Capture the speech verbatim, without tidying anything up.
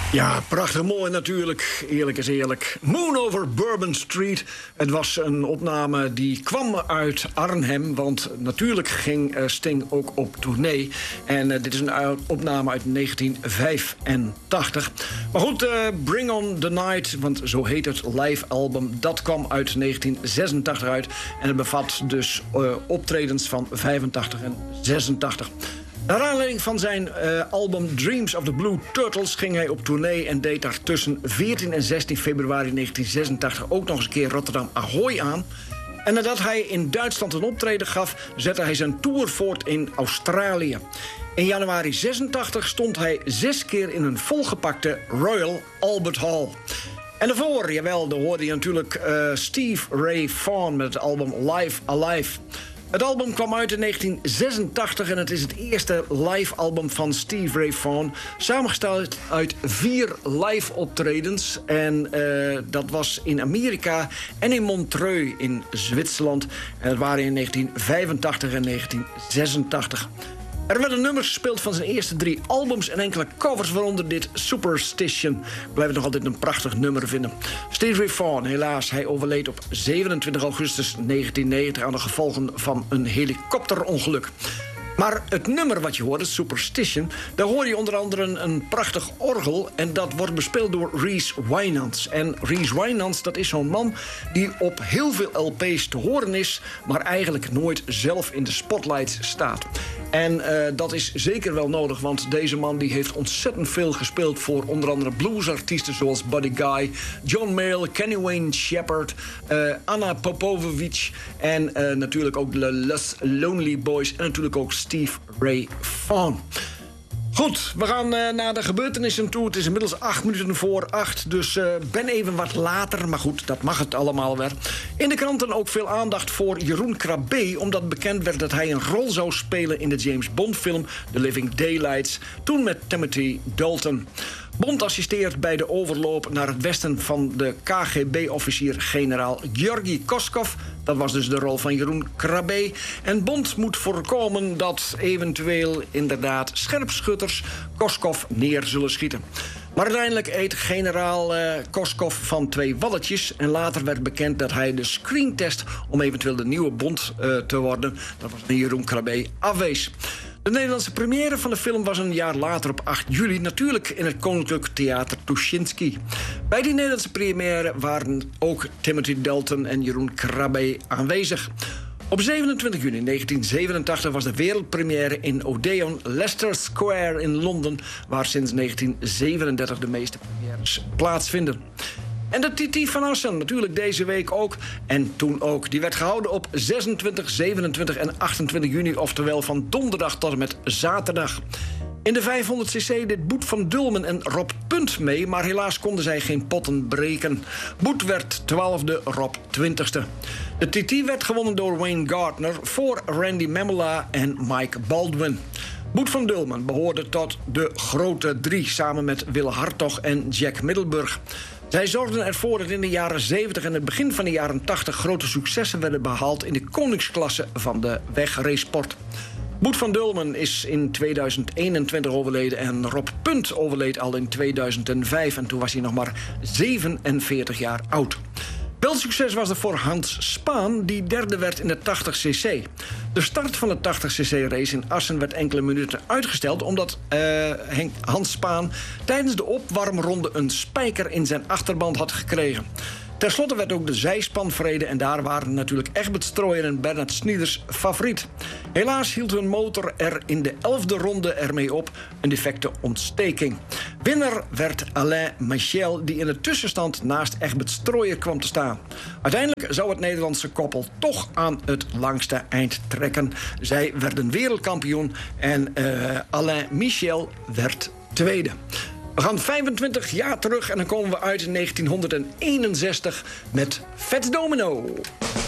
Ja, prachtig mooi natuurlijk. Eerlijk is eerlijk. Moon over Bourbon Street. Het was een opname die kwam uit Arnhem. Want natuurlijk ging Sting ook op tournee. En uh, dit is een opname uit negentien vijfentachtig. Maar goed, uh, Bring on the Night, want zo heet het live album. Dat kwam uit negentien zesentachtig uit. En het bevat dus uh, optredens van vijfentachtig en zesentachtig. Naar aanleiding van zijn uh, album Dreams of the Blue Turtles ging hij op tournee en deed daar tussen veertien en zestien februari negentien zesentachtig ook nog eens een keer Rotterdam Ahoy aan. En nadat hij in Duitsland een optreden gaf, zette hij zijn tour voort in Australië. In januari zesentachtig stond hij zes keer in een volgepakte Royal Albert Hall. En daarvoor, jawel, daar hoorde je natuurlijk uh, Steve Ray Vaughan met het album Live Alive. Het album kwam uit in negentien zesentachtig en het is het eerste live album van Steve Ray Vaughan. Samengesteld uit vier live optredens. En uh, dat was in Amerika en in Montreux in Zwitserland. En dat waren in negentien vijfentachtig en negentien zesentachtig. Er werden nummers gespeeld van zijn eerste drie albums en enkele covers, waaronder dit Superstition. Ik blijf het nog altijd een prachtig nummer vinden. Steve Ray Vaughan, helaas, hij overleed op zevenentwintig augustus negentien negentig aan de gevolgen van een helikopterongeluk. Maar het nummer wat je hoort, het Superstition, daar hoor je onder andere een, een prachtig orgel. En dat wordt bespeeld door Reese Winans. En Reese Winans, dat is zo'n man die op heel veel L P's te horen is, maar eigenlijk nooit zelf in de spotlight staat. En uh, dat is zeker wel nodig, want deze man die heeft ontzettend veel gespeeld voor onder andere bluesartiesten zoals Buddy Guy, John Mayall, Kenny Wayne Shepherd, uh, Anna Popovic en uh, natuurlijk ook de Les Lonely Boys en natuurlijk ook Steve Ray Vaughan. Goed, we gaan uh, naar de gebeurtenissen toe. Het is inmiddels acht minuten voor acht, dus uh, ben even wat later. Maar goed, dat mag het allemaal weer. In de kranten ook veel aandacht voor Jeroen Krabbe, omdat bekend werd dat hij een rol zou spelen in de James Bond film The Living Daylights, toen met Timothy Dalton. Bond assisteert bij de overloop naar het westen van de K G B-officier generaal Georgi Koskov. Dat was dus de rol van Jeroen Krabbe. En Bond moet voorkomen dat eventueel inderdaad scherpschutters Koskov neer zullen schieten. Maar uiteindelijk eet generaal uh, Koskov van twee walletjes. En later werd bekend dat hij de screentest om eventueel de nieuwe Bond uh, te worden, dat was Jeroen Krabbe, afwees. De Nederlandse première van de film was een jaar later op acht juli... natuurlijk in het Koninklijk Theater Tuschinski. Bij die Nederlandse première waren ook Timothy Dalton en Jeroen Krabbe aanwezig. Op zevenentwintig juni negentien zevenentachtig was de wereldpremière in Odeon Leicester Square in Londen, waar sinds negentien zevenendertig de meeste premières plaatsvinden. En de T T van Assen, natuurlijk deze week ook. En toen ook. Die werd gehouden op zesentwintig, zevenentwintig en achtentwintig juni. Oftewel van donderdag tot en met zaterdag. In de vijfhonderd cc deed Boet van Dulmen en Rob Punt mee, maar helaas konden zij geen potten breken. Boet werd twaalfde, Rob twintigste. De T T werd gewonnen door Wayne Gardner voor Randy Mamola en Mike Baldwin. Boet van Dulmen behoorde tot de grote drie samen met Wille Hartog en Jack Middelburg. Zij zorgden ervoor dat in de jaren zeventig en het begin van de jaren tachtig grote successen werden behaald in de koningsklasse van de wegraceport. Boet van Dulmen is in tweeduizend eenentwintig overleden en Rob Punt overleed al in tweeduizend vijf en toen was hij nog maar zevenenveertig jaar oud. Wel succes was er voor Hans Spaan, die derde werd in de tachtig cc. De start van de tachtig cc race in Assen werd enkele minuten uitgesteld, omdat uh, Hans Spaan tijdens de opwarmronde een spijker in zijn achterband had gekregen. Ten slotte werd ook de zijspan verreden en daar waren natuurlijk Egbert Strooijer en Bernard Snieders favoriet. Helaas hield hun motor er in de elfde ronde ermee op, een defecte ontsteking. Winnaar werd Alain Michel, die in de tussenstand naast Egbert Strooijer kwam te staan. Uiteindelijk zou het Nederlandse koppel toch aan het langste eind trekken. Zij werden wereldkampioen en uh, Alain Michel werd tweede. We gaan vijfentwintig jaar terug en dan komen we uit in negentien eenenzestig met Fats Domino.